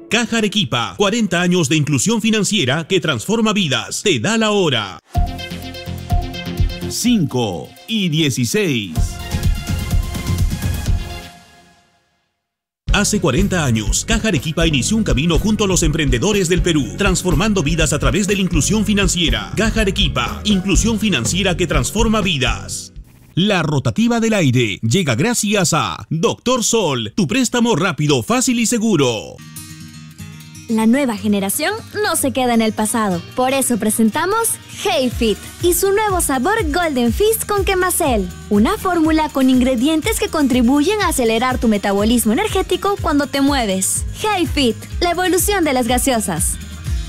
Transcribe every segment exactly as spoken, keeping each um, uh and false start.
Caja Arequipa, cuarenta años de inclusión financiera que transforma vidas. Te da la hora. cinco y dieciséis. Hace cuarenta años, Caja Arequipa inició un camino junto a los emprendedores del Perú, transformando vidas a través de la inclusión financiera. Caja Arequipa, inclusión financiera que transforma vidas. La rotativa del aire llega gracias a Doctor Sol, tu préstamo rápido, fácil y seguro. La nueva generación no se queda en el pasado. Por eso presentamos Hey Fit y su nuevo sabor Golden Fizz con Quemacel. Una fórmula con ingredientes que contribuyen a acelerar tu metabolismo energético cuando te mueves. Hey Fit, la evolución de las gaseosas.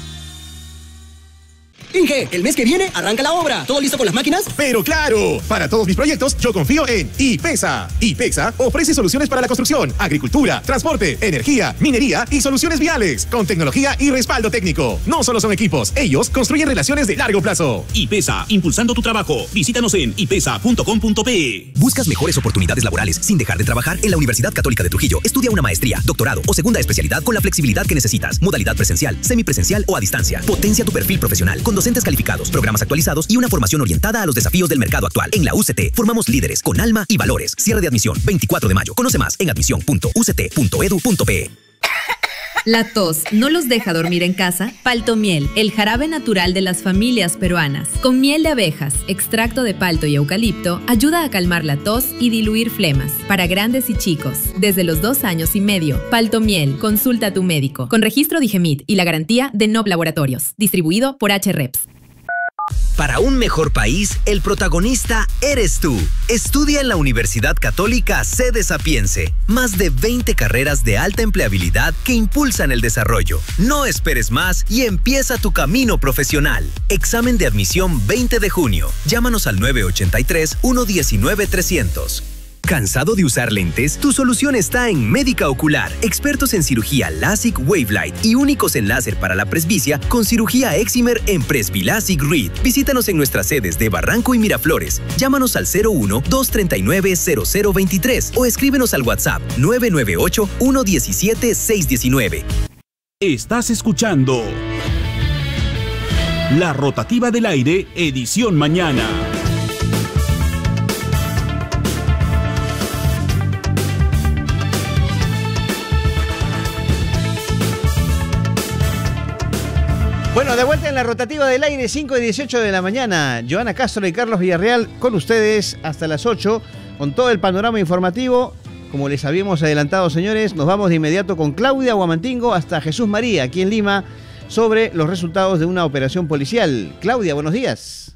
Inge, el mes que viene arranca la obra. ¿Todo listo con las máquinas? Pero claro, para todos mis proyectos yo confío en IPESA. IPESA ofrece soluciones para la construcción, agricultura, transporte, energía, minería y soluciones viales, con tecnología y respaldo técnico. No solo son equipos, ellos construyen relaciones de largo plazo. IPESA, impulsando tu trabajo. Visítanos en ipesa punto com punto pe. ¿Buscas mejores oportunidades laborales sin dejar de trabajar? En la Universidad Católica de Trujillo estudia una maestría, doctorado o segunda especialidad con la flexibilidad que necesitas. Modalidad presencial, semipresencial o a distancia. Potencia tu perfil profesional con docentes calificados, programas actualizados y una formación orientada a los desafíos del mercado actual. En la U C T formamos líderes con alma y valores. Cierre de admisión veinticuatro de mayo. Conoce más en admisión punto u c t punto edu punto pe. La tos no los deja dormir en casa. Paltomiel, el jarabe natural de las familias peruanas. Con miel de abejas, extracto de palto y eucalipto, ayuda a calmar la tos y diluir flemas. Para grandes y chicos, desde los dos años y medio. Paltomiel, consulta a tu médico. Con registro Digemit y la garantía de Nob Laboratorios. Distribuido por H R E P S. Para un mejor país, el protagonista eres tú. Estudia en la Universidad Católica Sede Sapiense. Más de veinte carreras de alta empleabilidad que impulsan el desarrollo. No esperes más y empieza tu camino profesional. Examen de admisión veinte de junio. Llámanos al nueve ocho tres, uno uno nueve, tres cero cero. ¿Cansado de usar lentes? Tu solución está en Médica Ocular. Expertos en cirugía LASIK Wavelight y únicos en láser para la presbicia con cirugía Excimer en Presbilasic Read. Visítanos en nuestras sedes de Barranco y Miraflores. Llámanos al cero uno, dos tres nueve, cero cero dos tres o escríbenos al WhatsApp nueve nueve ocho, uno uno siete, seis uno nueve. Estás escuchando La Rotativa del Aire, edición mañana. Bueno, de vuelta en la rotativa del aire, cinco y dieciocho de la mañana. Joana Castro y Carlos Villarreal con ustedes hasta las ocho, con todo el panorama informativo. Como les habíamos adelantado, señores, nos vamos de inmediato con Claudia Huamantingo hasta Jesús María, aquí en Lima, sobre los resultados de una operación policial. Claudia, buenos días.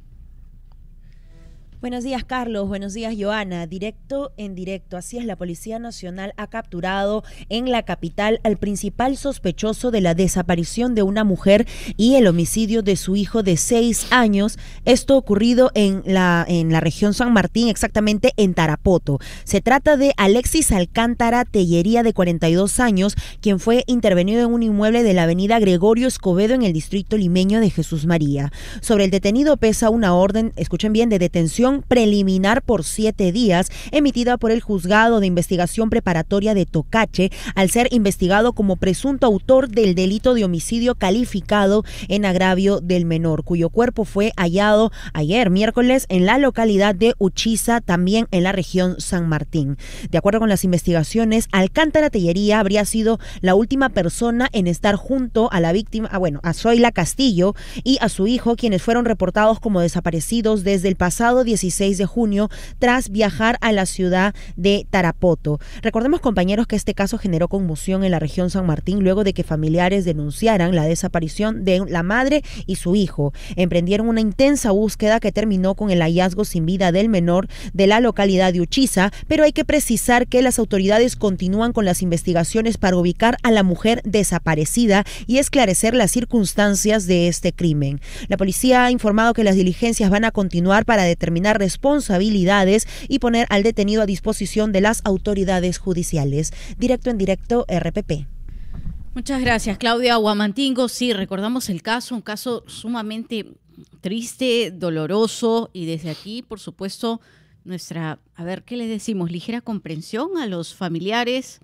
Buenos días, Carlos. Buenos días, Joana. Directo en directo. Así es, la Policía Nacional ha capturado en la capital al principal sospechoso de la desaparición de una mujer y el homicidio de su hijo de seis años. Esto ocurrido en la, en la región San Martín, exactamente en Tarapoto. Se trata de Alexis Alcántara Tellería, de cuarenta y dos años, quien fue intervenido en un inmueble de la avenida Gregorio Escobedo en el distrito limeño de Jesús María. Sobre el detenido pesa una orden, escuchen bien, de detención preliminar por siete días, emitida por el Juzgado de Investigación Preparatoria de Tocache, al ser investigado como presunto autor del delito de homicidio calificado en agravio del menor, cuyo cuerpo fue hallado ayer, miércoles, en la localidad de Uchiza, también en la región San Martín. De acuerdo con las investigaciones, Alcántara Tellería habría sido la última persona en estar junto a la víctima, ah, bueno, a Zoila Castillo y a su hijo, quienes fueron reportados como desaparecidos desde el pasado dieciséis de junio tras viajar a la ciudad de Tarapoto. Recordemos, compañeros, que este caso generó conmoción en la región San Martín luego de que familiares denunciaran la desaparición de la madre y su hijo. Emprendieron una intensa búsqueda que terminó con el hallazgo sin vida del menor de la localidad de Uchiza, pero hay que precisar que las autoridades continúan con las investigaciones para ubicar a la mujer desaparecida y esclarecer las circunstancias de este crimen. La policía ha informado que las diligencias van a continuar para determinar responsabilidades y poner al detenido a disposición de las autoridades judiciales. Directo en directo, R P P. Muchas gracias, Claudia Huamantingo. Sí, recordamos el caso, un caso sumamente triste, doloroso, y desde aquí, por supuesto, nuestra, a ver, ¿qué le decimos? Ligera comprensión a los familiares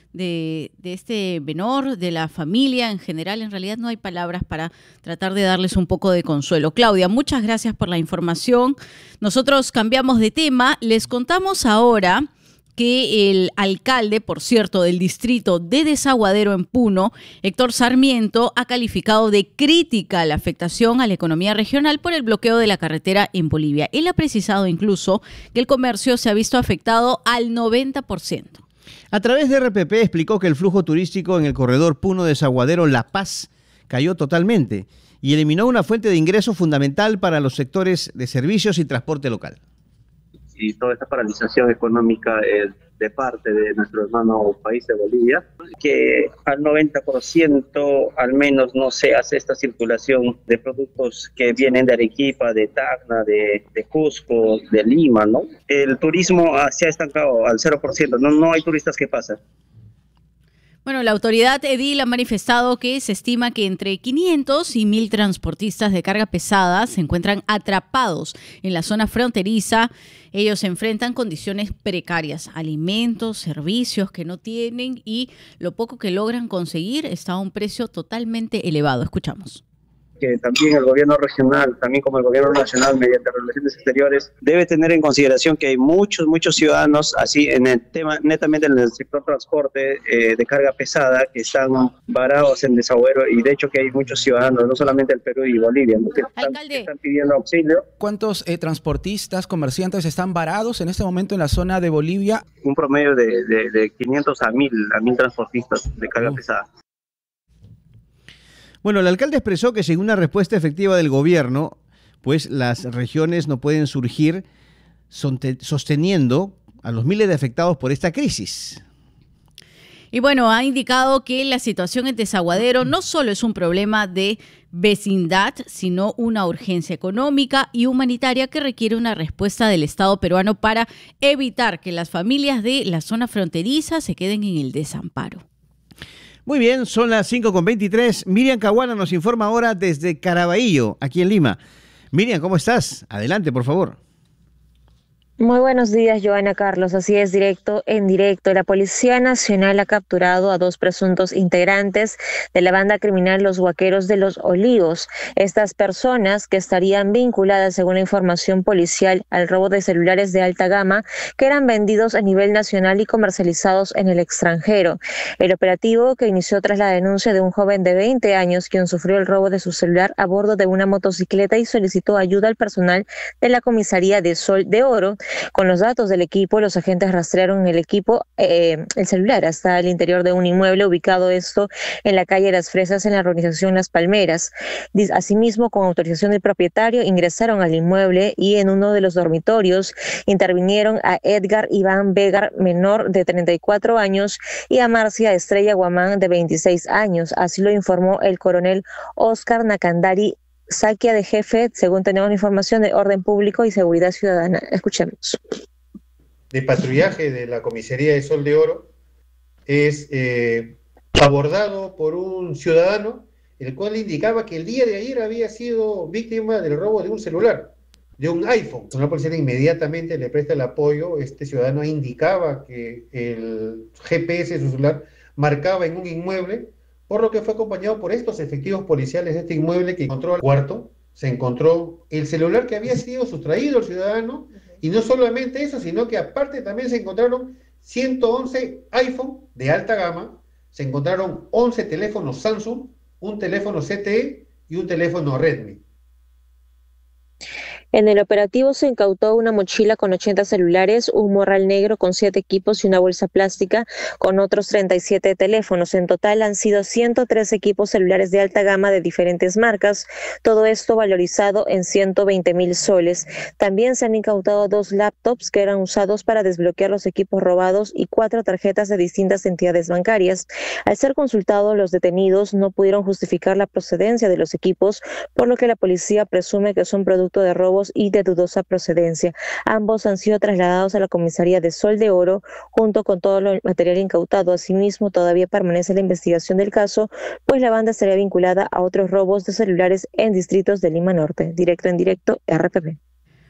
de, de este menor, de la familia en general. En realidad no hay palabras para tratar de darles un poco de consuelo. Claudia, muchas gracias por la información. Nosotros cambiamos de tema. Les contamos ahora que el alcalde, por cierto, del distrito de Desaguadero en Puno, Héctor Sarmiento, ha calificado de crítica la afectación a la economía regional por el bloqueo de la carretera en Bolivia. Él ha precisado incluso que el comercio se ha visto afectado al noventa por ciento. A través de R P P explicó que el flujo turístico en el corredor Puno-Desaguadero-La Paz cayó totalmente y eliminó una fuente de ingreso fundamental para los sectores de servicios y transporte local. Y toda esta paralización económica es de parte de nuestro hermano país de Bolivia, que al noventa por ciento al menos no se hace esta circulación de productos que vienen de Arequipa, de Tacna, de, de Cusco, de Lima, ¿no? El turismo se ha estancado al cero por ciento, no, no hay turistas que pasan. Bueno, la autoridad edil ha manifestado que se estima que entre quinientos y mil transportistas de carga pesada se encuentran atrapados en la zona fronteriza. Ellos enfrentan condiciones precarias, alimentos, servicios que no tienen y lo poco que logran conseguir está a un precio totalmente elevado. Escuchamos. Que también el gobierno regional, también como el gobierno nacional, mediante relaciones exteriores, debe tener en consideración que hay muchos, muchos ciudadanos, así en el tema, netamente en el sector transporte eh, de carga pesada, que están varados en Desaguadero, y de hecho que hay muchos ciudadanos, no solamente el Perú y Bolivia, ¿no? que, están, que están pidiendo auxilio. ¿Cuántos eh, transportistas, comerciantes están varados en este momento en la zona de Bolivia? Un promedio de, de, de quinientos a mil, a mil transportistas de carga uh. pesada. Bueno, el alcalde expresó que sin una respuesta efectiva del gobierno, pues las regiones no pueden surgir sosteniendo a los miles de afectados por esta crisis. Y bueno, ha indicado que la situación en Desaguadero no solo es un problema de vecindad, sino una urgencia económica y humanitaria que requiere una respuesta del Estado peruano para evitar que las familias de la zona fronteriza se queden en el desamparo. Muy bien, son las cinco con veintitrés. Miriam Caguana nos informa ahora desde Caraballo, aquí en Lima. Miriam, ¿cómo estás? Adelante, por favor. Muy buenos días, Joana Carlos. Así es, directo en directo. La Policía Nacional ha capturado a dos presuntos integrantes de la banda criminal Los Huaqueros de los Olivos. Estas personas que estarían vinculadas, según la información policial, al robo de celulares de alta gama que eran vendidos a nivel nacional y comercializados en el extranjero. El operativo, que inició tras la denuncia de un joven de veinte años quien sufrió el robo de su celular a bordo de una motocicleta y solicitó ayuda al personal de la comisaría de Sol de Oro. Con los datos del equipo, los agentes rastrearon el equipo, eh, el celular, hasta el interior de un inmueble ubicado esto en la calle Las Fresas, en la urbanización Las Palmeras. Asimismo, con autorización del propietario, ingresaron al inmueble y en uno de los dormitorios intervinieron a Edgar Iván Vegar, menor de treinta y cuatro años, y a Marcia Estrella Guamán, de veintiséis años. Así lo informó el coronel Oscar Nakandari Saquia, de jefe, según tenemos información de Orden Público y Seguridad Ciudadana. Escuchemos. De patrullaje de la comisaría de Sol de Oro es eh, abordado por un ciudadano, el cual indicaba que el día de ayer había sido víctima del robo de un celular, de un iPhone. La policía inmediatamente le presta el apoyo. Este ciudadano indicaba que el G P S de su celular marcaba en un inmueble, por lo que fue acompañado por estos efectivos policiales de este inmueble, que encontró al cuarto, se encontró el celular que había sido sustraído al ciudadano, y no solamente eso, sino que aparte también se encontraron ciento once iPhone de alta gama, se encontraron once teléfonos Samsung, un teléfono Z T E y un teléfono Redmi. En el operativo se incautó una mochila con ochenta celulares, un morral negro con siete equipos y una bolsa plástica con otros treinta y siete teléfonos. En total han sido ciento tres equipos celulares de alta gama de diferentes marcas, todo esto valorizado en ciento veinte mil soles. También se han incautado dos laptops que eran usados para desbloquear los equipos robados y cuatro tarjetas de distintas entidades bancarias. Al ser consultados, los detenidos no pudieron justificar la procedencia de los equipos, por lo que la policía presume que son producto de robo y de dudosa procedencia. Ambos han sido trasladados a la comisaría de Sol de Oro junto con todo el material incautado. Asimismo, todavía permanece la investigación del caso, pues la banda estaría vinculada a otros robos de celulares en distritos de Lima Norte. Directo en directo, R P P.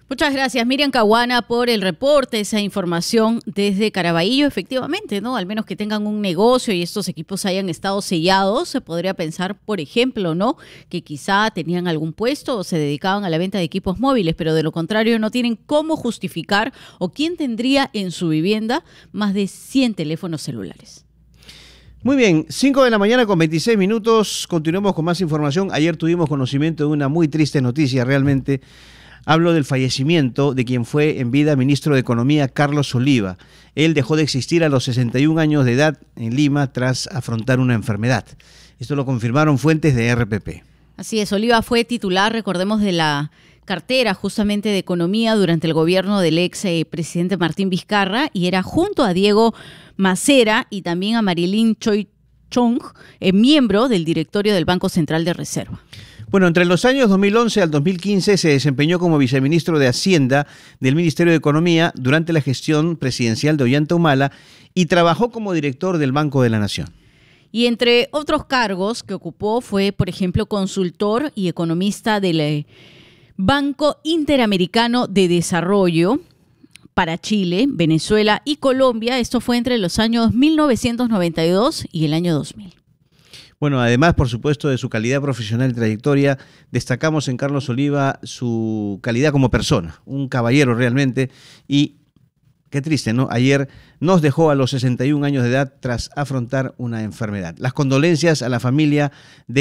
Muchas gracias, Miriam Caguana, por el reporte, esa información desde Caraballo. Efectivamente, ¿no? Al menos que tengan un negocio y estos equipos hayan estado sellados, se podría pensar, por ejemplo, ¿no? Que quizá tenían algún puesto o se dedicaban a la venta de equipos móviles, pero de lo contrario no tienen cómo justificar o quién tendría en su vivienda más de cien teléfonos celulares. Muy bien, cinco de la mañana con veintiséis minutos, continuamos con más información. Ayer tuvimos conocimiento de una muy triste noticia, realmente. Hablo del fallecimiento de quien fue en vida ministro de Economía, Carlos Oliva. Él dejó de existir a los sesenta y un años de edad en Lima tras afrontar una enfermedad. Esto lo confirmaron fuentes de R P P. Así es, Oliva fue titular, recordemos, de la cartera justamente de Economía durante el gobierno del ex eh, presidente Martín Vizcarra y era junto a Diego Macera y también a Marilyn Choi Chong, eh, miembro del directorio del Banco Central de Reserva. Bueno, entre los años dos mil once al dos mil quince se desempeñó como viceministro de Hacienda del Ministerio de Economía durante la gestión presidencial de Ollanta Humala y trabajó como director del Banco de la Nación. Y entre otros cargos que ocupó fue, por ejemplo, consultor y economista del Banco Interamericano de Desarrollo para Chile, Venezuela y Colombia. Esto fue entre los años mil novecientos noventa y dos y el año dos mil. Bueno, además, por supuesto, de su calidad profesional y trayectoria, destacamos en Carlos Oliva su calidad como persona, un caballero realmente, y qué triste, ¿no? Ayer nos dejó a los sesenta y un años de edad tras afrontar una enfermedad. Las condolencias a la familia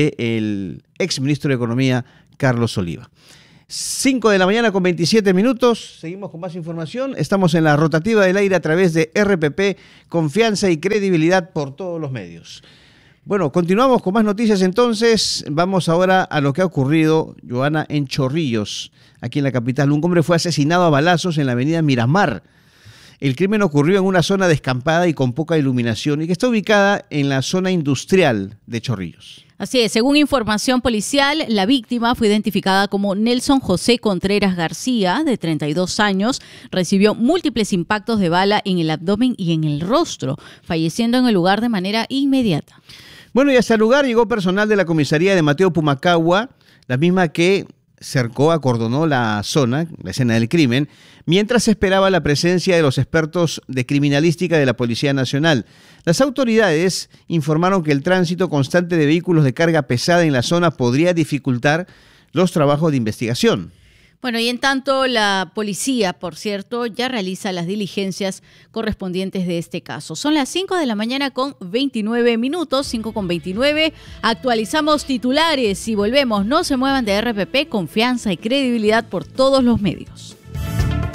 del ex ministro de Economía, Carlos Oliva. cinco de la mañana con veintisiete minutos, seguimos con más información. Estamos en la rotativa del aire a través de R P P, confianza y credibilidad por todos los medios. Bueno, continuamos con más noticias entonces. Vamos ahora a lo que ha ocurrido, Joana, en Chorrillos, aquí en la capital. Un hombre fue asesinado a balazos en la avenida Miramar. El crimen ocurrió en una zona descampada y con poca iluminación y que está ubicada en la zona industrial de Chorrillos. Así es, según información policial, la víctima fue identificada como Nelson José Contreras García, de treinta y dos años. Recibió múltiples impactos de bala en el abdomen y en el rostro, falleciendo en el lugar de manera inmediata. Bueno, y hasta el lugar llegó personal de la comisaría de Mateo Pumacahua, la misma que cercó, acordonó la zona, la escena del crimen, mientras se esperaba la presencia de los expertos de criminalística de la Policía Nacional. Las autoridades informaron que el tránsito constante de vehículos de carga pesada en la zona podría dificultar los trabajos de investigación. Bueno, y en tanto la policía, por cierto, ya realiza las diligencias correspondientes de este caso. Son las cinco de la mañana con veintinueve minutos, cinco con veintinueve. Actualizamos titulares y volvemos. No se muevan de R P P, confianza y credibilidad por todos los medios.